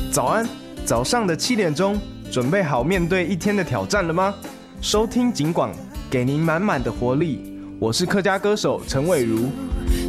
早安，早上的7点钟，准备好面对一天的挑战了吗？收听警广，给您满满的活力。我是客家歌手陈伟如，